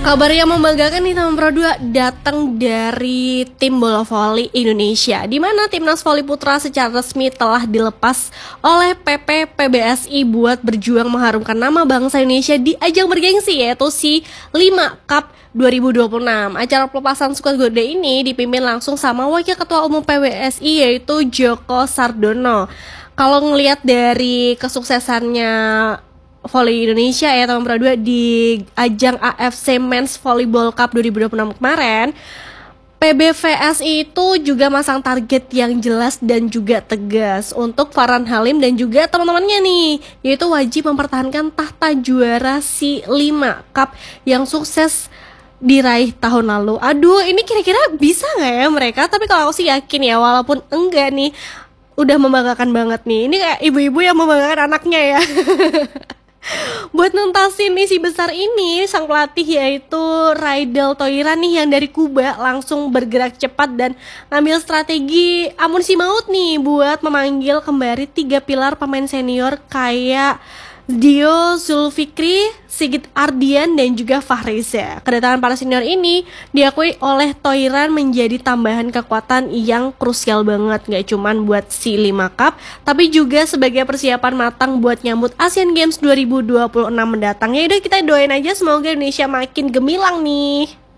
Kabar yang membanggakan nih teman Pro 2 datang dari tim bola voli Indonesia, di mana timnas voli putra secara resmi telah dilepas oleh PP PBSI buat berjuang mengharumkan nama bangsa Indonesia di ajang bergengsi, yaitu si 5 Cup 2026. Acara pelepasan skuad Garuda ini dipimpin langsung sama Wakil Ketua Umum PBSI yaitu Joko Sardono. Kalau ngelihat dari kesuksesannya voli Indonesia ya teman Pro 2 di ajang AFC Men's Volleyball Cup 2026 kemarin, PBVSI itu juga masang target yang jelas dan juga tegas untuk Farhan Halim dan juga teman-temannya nih, yaitu wajib mempertahankan tahta juara si 5 Cup yang sukses diraih tahun lalu. Aduh, ini kira-kira bisa nggak ya mereka? Tapi kalau aku sih yakin ya, walaupun enggak nih, udah membanggakan banget nih. Ini kayak ibu-ibu yang membanggakan anaknya ya. Buat nuntasin misi besar ini, sang pelatih yaitu Raidel Thoiran nih yang dari Kuba langsung bergerak cepat dan ngambil strategi amunisi maut nih buat memanggil kembali 3 pilar pemain senior kayak Dio Zulfikri, Sigit Ardian, dan juga Fahreza. Kedatangan para senior ini diakui oleh Thoiran menjadi tambahan kekuatan yang krusial banget, gak cuman buat si 5 Cup, tapi juga sebagai persiapan matang buat nyambut Asian Games 2026 mendatang. Ya udah, kita doain aja semoga Indonesia makin gemilang nih.